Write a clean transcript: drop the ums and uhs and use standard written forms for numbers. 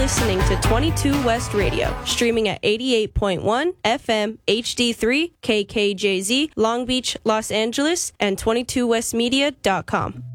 listening to 22 West Radio, streaming at 88.1 FM HD3 KKJZ, Long Beach, Los Angeles, and 22westmedia.com.